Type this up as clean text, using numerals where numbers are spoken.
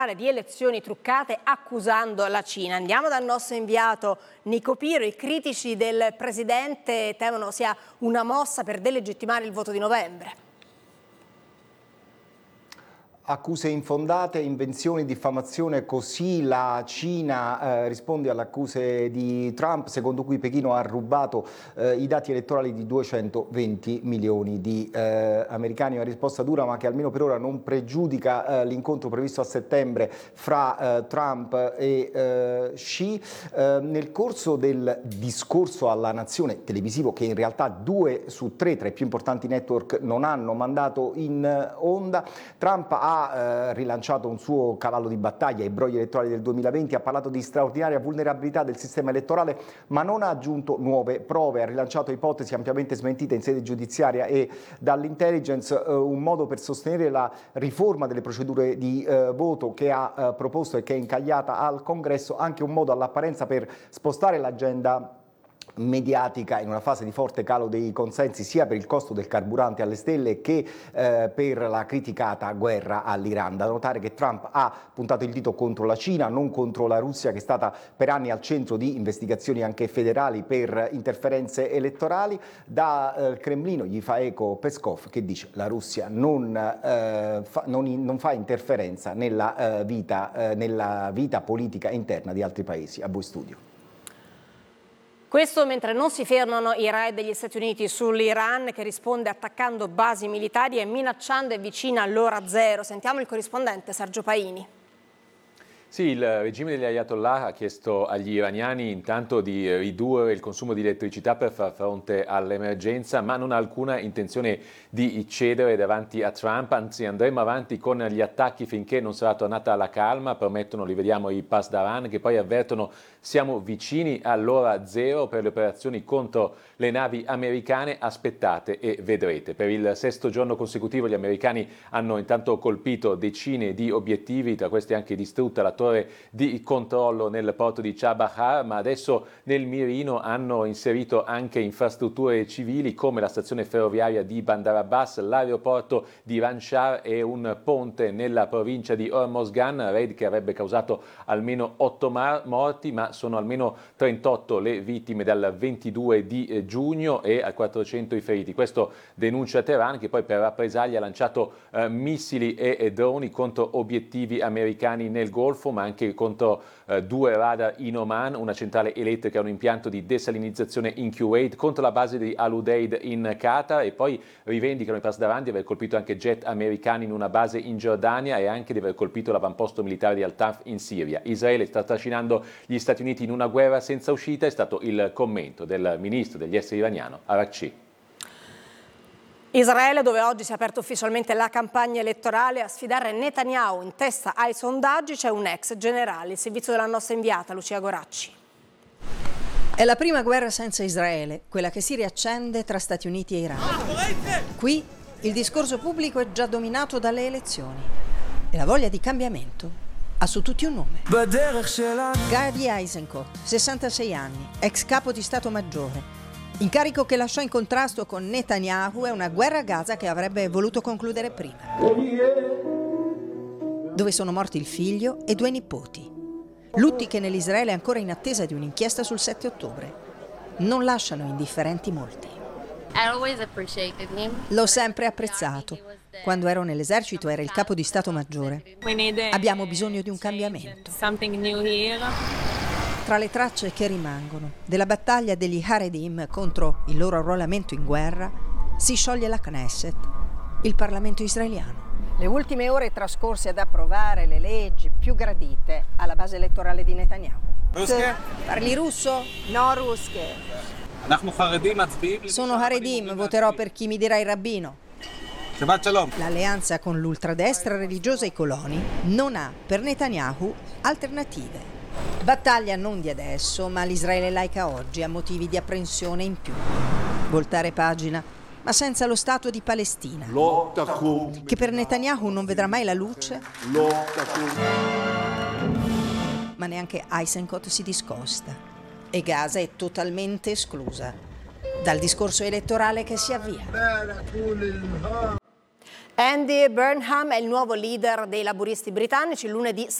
di elezioni truccate accusando la Cina. Andiamo dal nostro inviato Nico Piro. I critici del presidente temono sia una mossa per delegittimare il voto di novembre. Accuse infondate, invenzioni, diffamazione, così la Cina risponde alle accuse di Trump, secondo cui Pechino ha rubato i dati elettorali di 220 milioni di americani. Una risposta dura, ma che almeno per ora non pregiudica l'incontro previsto a settembre fra Trump e Xi. Nel corso del discorso alla nazione televisivo, che in realtà 2 su 3 tra i più importanti network non hanno mandato in onda, Trump ha rilanciato un suo cavallo di battaglia, i brogli elettorali del 2020, ha parlato di straordinaria vulnerabilità del sistema elettorale, ma non ha aggiunto nuove prove, ha rilanciato ipotesi ampiamente smentite in sede giudiziaria e dall'intelligence, un modo per sostenere la riforma delle procedure di voto che ha proposto e che è incagliata al Congresso, anche un modo all'apparenza per spostare l'agenda mediatica in una fase di forte calo dei consensi sia per il costo del carburante alle stelle che per la criticata guerra all'Iran. Da notare che Trump ha puntato il dito contro la Cina, non contro la Russia, che è stata per anni al centro di investigazioni anche federali per interferenze elettorali. Da Cremlino gli fa eco Peskov, che dice che la Russia non fa interferenza nella vita politica interna di altri paesi. A voi studio. Questo mentre non si fermano i raid degli Stati Uniti sull'Iran, che risponde attaccando basi militari e minacciando e vicina all'ora zero. Sentiamo il corrispondente Sergio Paini. Sì, il regime degli Ayatollah ha chiesto agli iraniani intanto di ridurre il consumo di elettricità per far fronte all'emergenza, ma non ha alcuna intenzione di cedere davanti a Trump, anzi andremo avanti con gli attacchi finché non sarà tornata la calma, promettono, li vediamo, i Pasdaran, che poi avvertono siamo vicini all'ora zero per le operazioni contro le navi americane, aspettate e vedrete. Per il 6° giorno consecutivo gli americani hanno intanto colpito decine di obiettivi, tra questi anche distrutta la torre di controllo nel porto di Chabahar, ma adesso nel mirino hanno inserito anche infrastrutture civili come la stazione ferroviaria di Bandar Abbas, l'aeroporto di Ranshar e un ponte nella provincia di Hormozgan, raid che avrebbe causato almeno 8 morti, ma sono almeno 38 le vittime dal 22 di giugno e a 400 i feriti. Questo denuncia Teheran, che poi per rappresaglia ha lanciato missili e droni contro obiettivi americani nel Golfo, ma anche contro 2 radar in Oman, una centrale elettrica e un impianto di desalinizzazione in Kuwait, contro la base di Al Udeid in Qatar, e poi rivendicano i Pasdaran di aver colpito anche jet americani in una base in Giordania e anche di aver colpito l'avamposto militare di Al-Tanf in Siria. Israele sta trascinando gli Stati Uniti in una guerra senza uscita, è stato il commento del ministro degli esteri iraniano Araghchi. Israele, dove oggi si è aperta ufficialmente la campagna elettorale, a sfidare Netanyahu in testa ai sondaggi c'è un ex generale, il servizio della nostra inviata Lucia Goracci. È la prima guerra senza Israele, quella che si riaccende tra Stati Uniti e Iran. Qui il discorso pubblico è già dominato dalle elezioni e la voglia di cambiamento ha su tutti un nome. Gadi Eisenkot, 66 anni, ex capo di Stato Maggiore. Incarico che lasciò in contrasto con Netanyahu e una guerra a Gaza che avrebbe voluto concludere prima. Dove sono morti il figlio e 2 nipoti. Lutti che nell'Israele è ancora in attesa di un'inchiesta sul 7 ottobre. Non lasciano indifferenti molti. L'ho sempre apprezzato. Quando ero nell'esercito era il capo di Stato Maggiore. Abbiamo bisogno di un cambiamento. Tra le tracce che rimangono della battaglia degli Haredim contro il loro arruolamento in guerra, si scioglie la Knesset, il Parlamento israeliano. Le ultime ore trascorse ad approvare le leggi più gradite alla base elettorale di Netanyahu. Parli russo? No russe. Sono Haredim, voterò per chi mi dirà il rabbino. L'alleanza con l'ultradestra religiosa e i coloni non ha per Netanyahu alternative. Battaglia non di adesso, ma l'Israele laica oggi ha motivi di apprensione in più. Voltare pagina, ma senza lo Stato di Palestina, che per Netanyahu non vedrà mai la luce, ma neanche Eisenkot si discosta. E Gaza è totalmente esclusa dal discorso elettorale che si avvia. Andy Burnham è il nuovo leader dei laburisti britannici. Lunedì